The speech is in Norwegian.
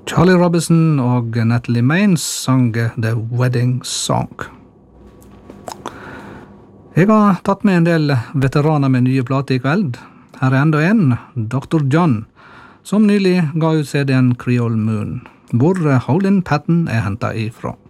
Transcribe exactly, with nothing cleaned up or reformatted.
Charlie Robinson og Natalie Maines sang The Wedding Song. Jeg har tatt med en del veteraner med nye plater i kveld. Her er enda en, doktor John, som nylig ga ut C D-en Creole Moon, hvor Howlin' Patton er hentet ifra.